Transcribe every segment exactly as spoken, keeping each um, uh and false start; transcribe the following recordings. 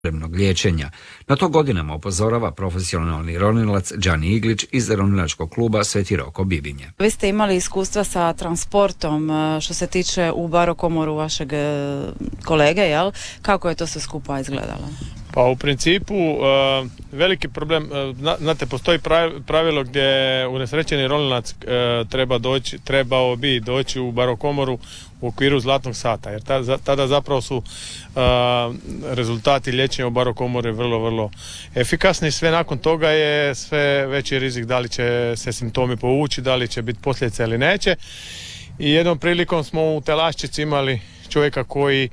potrebnog liječenja. Na to godinama upozorava profesionalni ronilac Đani Iglić iz ronilačkog kluba Sveti Roko Bibinje. Vi ste imali iskustva sa transportom što se tiče u barokomoru vašeg kolege, jel? Kako je to sve skupa izgledalo? Pa u principu uh, veliki problem, uh, znate, postoji pravilo gdje unesrećeni ronilac uh, treba doći, trebao bi doći u barokomoru u okviru zlatnog sata, jer tada, tada zapravo su uh, rezultati liječenja u barokomori vrlo, vrlo efikasni. Sve nakon toga je sve veći rizik da li će se simptomi povući, da li će biti posljedice ili neće. I jednom prilikom smo u Telaščici imali čovjeka koji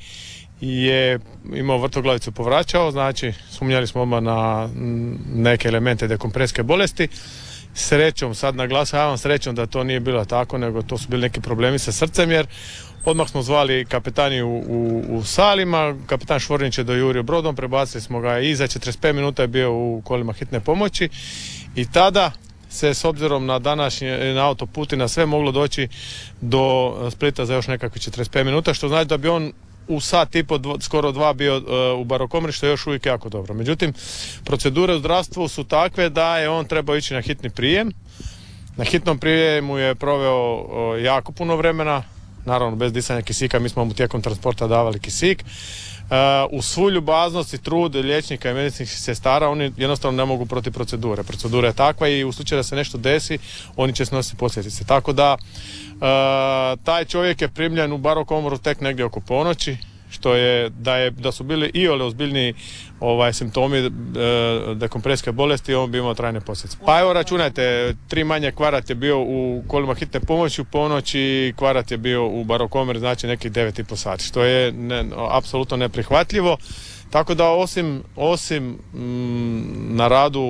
je imao vrtoglavicu povraćao, znači sumnjali smo odmah na neke elemente dekompresijske bolesti. Srećom, sad naglašavam srećom da to nije bilo tako, nego to su bili neki problemi sa srcem, jer odmah smo zvali kapetaniju u, u, u Salima, kapetan Švornić je dojurio brodom, prebacili smo ga i za četrdeset pet minuta je bio u kolima hitne pomoći i tada se s obzirom na današnje na autoput i na sve moglo doći do Splita za još nekakvih četrdeset pet minuta, što znači da bi on u sat i po, skoro dva bio uh, u barokomori, što je još uvijek jako dobro. Međutim, procedure u zdravstvu su takve da je on trebao ići na hitni prijem. Na hitnom prijemu je proveo uh, jako puno vremena, naravno bez disanja kisika, mi smo mu tijekom transporta davali kisik. Uh, uz svu ljubaznost i trud liječnika i medicinskih sestara oni jednostavno ne mogu protiv procedure. Procedura je takva i u slučaju da se nešto desi, oni će snositi posljedice. Tako da uh, taj čovjek je primljen u barokomoru tek negdje oko ponoći, što je da, je, da su bili iole ozbiljni ovaj, simptomi e, dekompresijske bolesti, on bi imao trajne posljedice. Pa evo računajte, tri manje kvarat je bio u kolima hitne pomoći u ponoći, kvarat je bio u barokomeri, znači nekih devet i pol sati, što je ne, apsolutno neprihvatljivo. Tako da osim, osim mm, na radu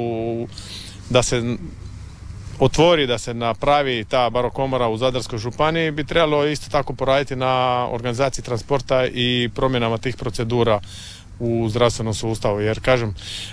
da se otvori, da se napravi ta barokomora u Zadarskoj županiji, bi trebalo isto tako poraditi na organizaciji transporta i promjenama tih procedura u zdravstvenom sustavu, jer kažem,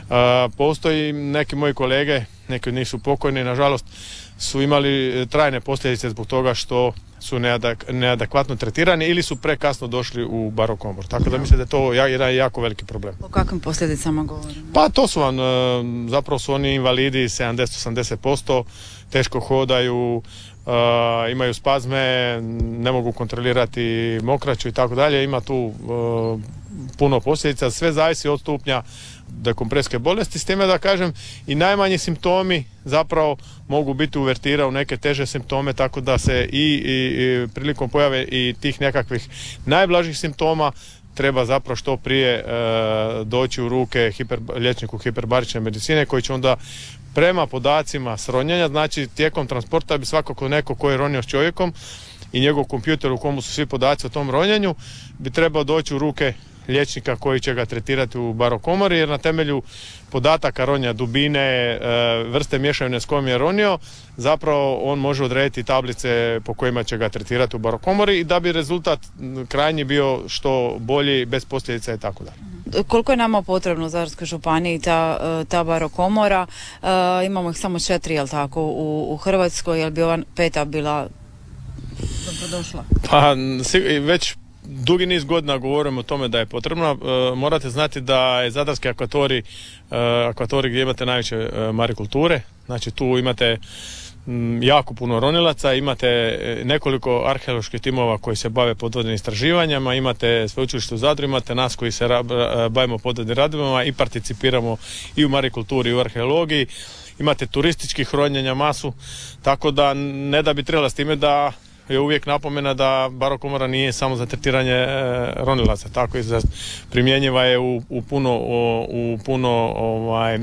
postoji neki moji kolege, neki od njih su pokojni, nažalost su imali trajne posljedice zbog toga što su neadek, neadekvatno tretirani ili su prekasno došli u barokomor. Tako da mislim da je to jedan jako veliki problem. O kakvim posljedicama govorimo? Pa to su vam, zapravo su oni invalidi sedamdeset do osamdeset posto, teško hodaju, Uh, imaju spazme, ne mogu kontrolirati mokraću i tako dalje, ima tu uh, puno posljedica, sve zavisi od stupnja dekompresijske bolesti, s time da kažem i najmanji simptomi zapravo mogu biti uvertira u neke teže simptome, tako da se i, i, i prilikom pojave i tih nekakvih najblažih simptoma treba zapravo što prije uh, doći u ruke hiper, liječniku hiperbarične medicine koji će onda prema podacima s ronjenja, znači tijekom transporta bi svakako neko ko je ronio s čovjekom i njegov kompjuter u komu su svi podaci o tom ronjenju bi trebao doći u ruke liječnika koji će ga tretirati u barokomori, jer na temelju podataka ronja, dubine, vrste mješavine s kojom je ronio, zapravo on može odrediti tablice po kojima će ga tretirati u barokomori i da bi rezultat krajnji bio što bolji, bez posljedica i tako dalje. Koliko je nama potrebno u Zadarskoj županiji ta, ta barokomora? E, imamo ih samo četiri, jel tako, u, u Hrvatskoj, jel bi ova peta bila dobrodošla? Pa već dugi niz godina govorimo o tome da je potrebno. E, morate znati da je Zadarski akvatorij, e, akvatorij gdje imate najveće e, marikulture, znači tu imate m, jako puno ronilaca, imate nekoliko arheoloških timova koji se bave podvodnim istraživanjima, imate sveučilište u Zadru, imate nas koji se ra, bavimo podvodnim radovima i participiramo i u marikulturi i u arheologiji, imate turističkih ronjenja masu, tako da ne da bi trebala s time da je uvijek napomena da barokomora nije samo za tretiranje e, ronilaca, tako i za primjenjiva je u, u puno, u, u puno ovaj, e,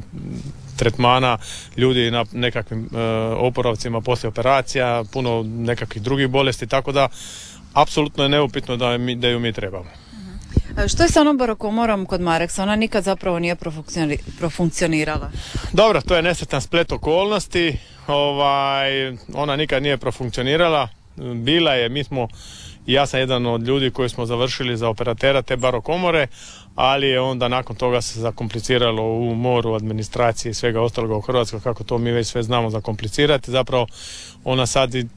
tretmana ljudi na nekakvim e, oporavcima poslije operacija, puno nekakvih drugih bolesti, tako da apsolutno je neupitno da, mi, da ju mi trebamo. Što je sa onom barokomorom kod Mareksa? Ona nikad zapravo nije profunkcionirala. Dobro, to je nesretan splet okolnosti. Ovaj, ona nikad nije profunkcionirala. Bila je, mi smo, ja sam jedan od ljudi koji smo završili za operatera te barokomore, ali je onda nakon toga se zakompliciralo u moru administracije i svega ostaloga u Hrvatskoj, kako to mi već sve znamo zakomplicirati. Zapravo ona sad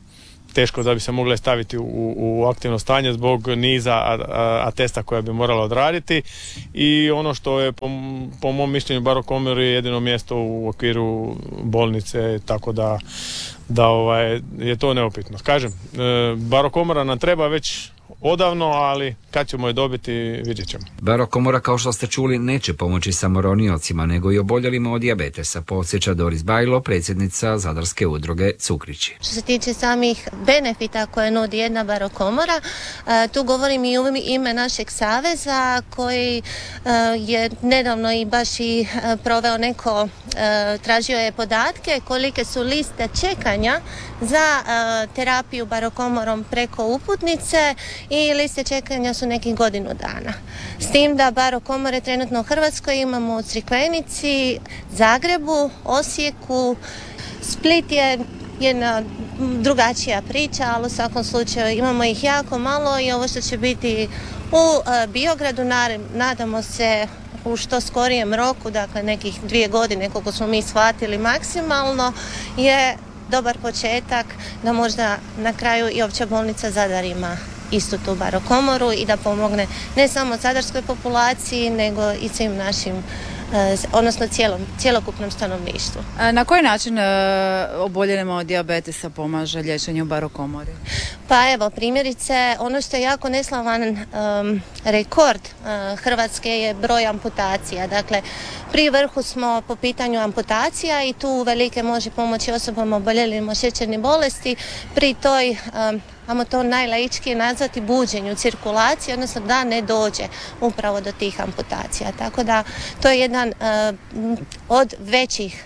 teško da bi se mogle staviti u, u aktivno stanje zbog niza atesta koja bi morala odraditi i ono što je po, po mom mišljenju Barokomori je jedino mjesto u okviru bolnice, tako da, da ovaj, je to neupitno. Kažem, Barokomora nam treba već odavno, ali kad ćemo je dobiti, vidjet ćemo. Barokomora, kao što ste čuli, neće pomoći samo roniocima, nego i oboljelima od dijabetesa, podsjeća Doris Bajlo, predsjednica Zadarske udruge Cukrići. Što se tiče samih benefita koje nudi jedna Barokomora, tu govorim i u ime našeg saveza koji je nedavno i baš i proveo neko, tražio je podatke kolike su liste čekanja za terapiju Barokomorom preko uputnice i liste čekanja su nekih godinu dana. S tim da Barokomore trenutno u Hrvatskoj imamo u Crikvenici, Zagrebu, Osijeku, Split je jedna drugačija priča, ali u svakom slučaju imamo ih jako malo i ovo što će biti u Biogradu, nadamo se u što skorijem roku, dakle nekih dvije godine koliko smo mi shvatili maksimalno, je dobar početak da možda na kraju i Opća bolnica Zadar ima istu tu Barokomoru i da pomogne ne samo zadarskoj populaciji nego i svim našim, odnosno cijelom, cjelokupnom stanovništvu. Na koji način oboljelima od dijabetesa pomaže liječenje u Barokomori? Pa evo, primjerice, ono što je jako neslavan um, rekord uh, Hrvatske je broj amputacija. Dakle, pri vrhu smo po pitanju amputacija i tu velike može pomoći osobama oboljelim od šećerne bolesti. Pri toj, um, ajmo to najlaičkije nazvati, buđenju cirkulacije, odnosno da ne dođe upravo do tih amputacija. Tako da to je jedan uh, od većih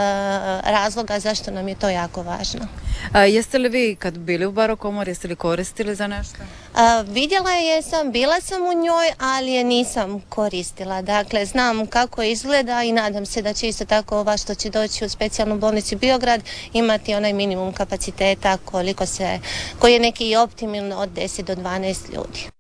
razloga zašto nam je to jako važno. A, jeste li vi kad bili u Barokomori, jeste li koristili za nešto? A, vidjela je sam, bila sam u njoj, ali je nisam koristila. Dakle, znam kako izgleda i nadam se da će isto tako ova što će doći u specijalnu bolnicu Biograd imati onaj minimum kapaciteta koliko se, koji je neki optimalno od deset do dvanaest ljudi.